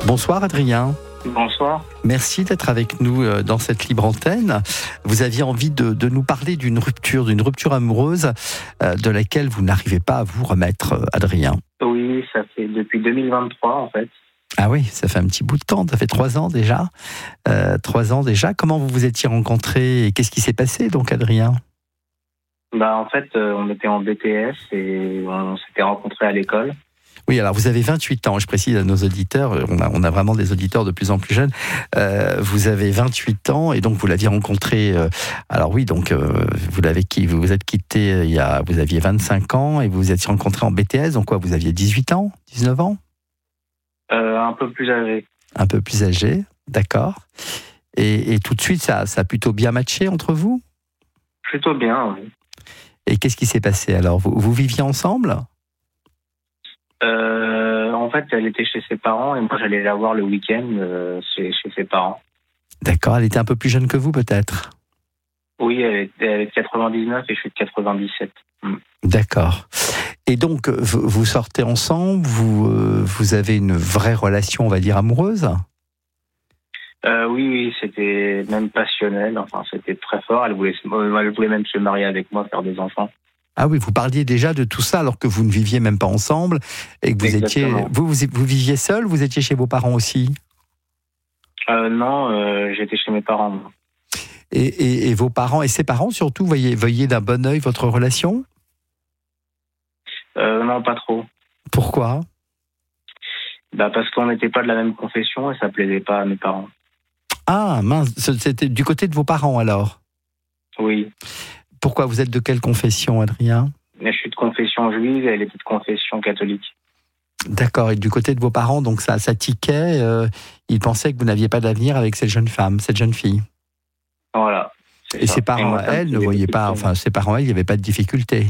Bonsoir Adrien. Bonsoir. Merci d'être avec nous dans cette libre antenne. Vous aviez envie de nous parler d'une rupture amoureuse de laquelle vous n'arrivez pas à vous remettre, Adrien. Oui, ça fait depuis 2023 en fait. Ah oui, ça fait un petit bout de temps, ça fait 3 ans déjà. 3 ans déjà. Comment vous vous étiez rencontrés et qu'est-ce qui s'est passé donc, Adrien ? En fait, on était en BTS et on s'était rencontrés à l'école. Oui, alors vous avez 28 ans, je précise à nos auditeurs, on a vraiment des auditeurs de plus en plus jeunes. Vous avez 28 ans et donc vous l'aviez rencontré, vous êtes quitté vous aviez 25 ans et vous vous êtes rencontrés en BTS, donc quoi, vous aviez 18 ans, 19 ans ? Un peu plus âgé. Un peu plus âgé, d'accord. Et tout de suite, ça a plutôt bien matché entre vous ? Plutôt bien, oui. Et qu'est-ce qui s'est passé alors ? Vous viviez ensemble ? En fait, elle était chez ses parents et moi j'allais la voir le week-end chez ses parents. D'accord, elle était un peu plus jeune que vous peut-être ? Oui, elle est de 99 et je suis de 97. D'accord. Et donc, vous sortez ensemble, vous avez une vraie relation, on va dire, amoureuse ? Oui, c'était même passionnel, enfin c'était très fort. Elle voulait même se marier avec moi, faire des enfants. Ah oui, vous parliez déjà de tout ça alors que vous ne viviez même pas ensemble et que vous viviez seul, vous étiez chez vos parents aussi ? Non, j'étais chez mes parents. Moi. Et vos parents et ses parents surtout voyaient d'un bon œil votre relation ? Non, pas trop. Pourquoi ? Parce qu'on n'était pas de la même confession et ça plaisait pas à mes parents. Ah mince, c'était du côté de vos parents alors ? Oui. Pourquoi ? Vous êtes de quelle confession, Adrien ? Je suis de confession juive et elle était de confession catholique. D'accord, et du côté de vos parents, donc ça tiquait, ils pensaient que vous n'aviez pas d'avenir avec cette jeune fille. Voilà. Et ses parents, elle, ne voyaient pas, ses parents, elle, il n'y avait pas de difficulté.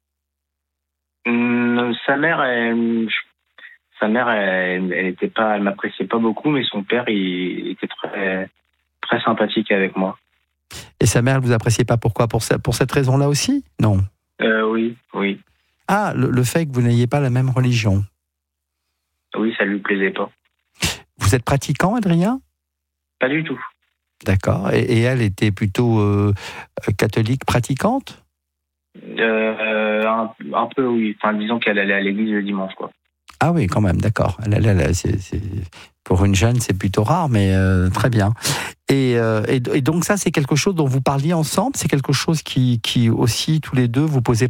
Sa mère, elle était pas, elle m'appréciait pas beaucoup, mais son père, il était très, très sympathique avec moi. Et sa mère, elle vous appréciait pas pourquoi ? Pour cette raison-là aussi ? Non. Oui. Ah, le fait que vous n'ayez pas la même religion. Oui, ça lui plaisait pas. Vous êtes pratiquant, Adrien ? Pas du tout. D'accord. Et elle était plutôt catholique pratiquante ? Un peu, oui. Enfin, disons qu'elle allait à l'église le dimanche, quoi. Ah oui, quand même, d'accord. Pour une jeune, c'est plutôt rare, mais très bien. Et donc ça, c'est quelque chose dont vous parliez ensemble ? C'est quelque chose qui aussi, tous les deux, vous posait problème ?